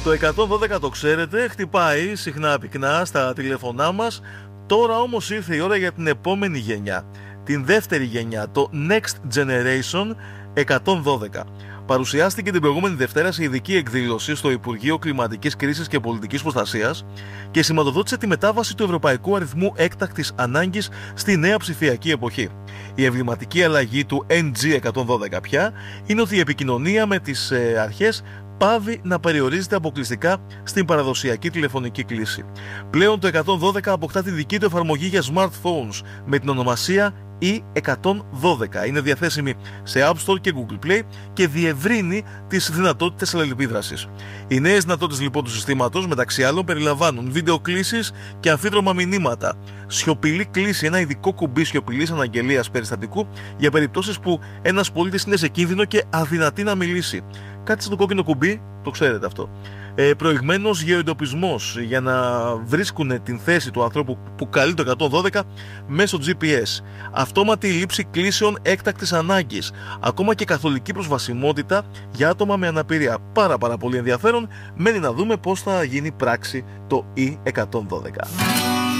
Το 112 το ξέρετε, χτυπάει συχνά πυκνά στα τηλέφωνά μας. Τώρα όμως ήρθε η ώρα για την επόμενη γενιά, την δεύτερη γενιά, το Next Generation 112. Παρουσιάστηκε την προηγούμενη Δευτέρα σε ειδική εκδήλωση στο Υπουργείο Κλιματικής Κρίσης και Πολιτικής Προστασίας και σηματοδότησε τη μετάβαση του ευρωπαϊκού αριθμού έκτακτης ανάγκης στη νέα ψηφιακή εποχή. Η εμβληματική αλλαγή του NG112 πια είναι ότι η επικοινωνία με τις αρχές πάβει να περιορίζεται αποκλειστικά στην παραδοσιακή τηλεφωνική κλήση. Πλέον το 112 αποκτά τη δική του εφαρμογή για smartphones με την ονομασία E112. Είναι διαθέσιμη σε App Store και Google Play και διευρύνει τις δυνατότητες αλληλεπίδρασης. Οι νέες δυνατότητες λοιπόν του συστήματος μεταξύ άλλων περιλαμβάνουν βίντεο κλήσεις και αμφίδρομα μηνύματα, σιωπηλή κλήση, ένα ειδικό κουμπί σιωπηλής αναγγελίας περιστατικού για περιπτώσεις που ένας πολίτης είναι σε κίνδυνο και αδυνατεί να μιλήσει. Κάτι στο κόκκινο κουμπί, το ξέρετε αυτό. Προηγμένος γεωεντοπισμός για να βρίσκουν την θέση του ανθρώπου που καλεί το 112 μέσω GPS. Αυτόματη λήψη κλήσεων έκτακτης ανάγκης. Ακόμα και καθολική προσβασιμότητα για άτομα με αναπηρία. Πάρα πολύ ενδιαφέρον. Μένει να δούμε πώς θα γίνει πράξη το E112.